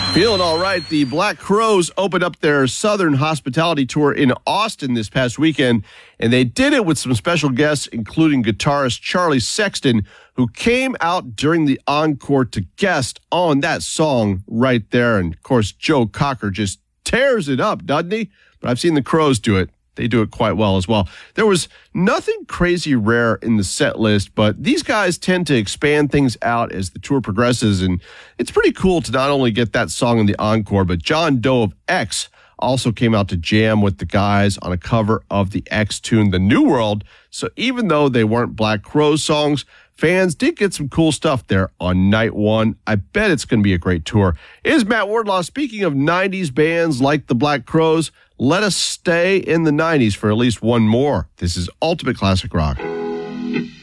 Feeling all right. The Black Crowes opened up their Southern Hospitality Tour in Austin this past weekend, and they did it with some special guests, including guitarist Charlie Sexton, who came out during the encore to guest on that song right there. And, of course, Joe Cocker just tears it up, doesn't he? But I've seen the Crowes do it. They do it quite well as well. There was nothing crazy rare in the set list, but these guys tend to expand things out as the tour progresses, and it's pretty cool to not only get that song in the encore, but John Doe of X also came out to jam with the guys on a cover of the X tune, The New World. So even though they weren't Black Crowes songs, fans did get some cool stuff there on night one. I bet it's going to be a great tour. It is Matt Wardlaw. Speaking of 90s bands like the Black Crowes, let us stay in the 90s for at least one more. This is Ultimate Classic Rock.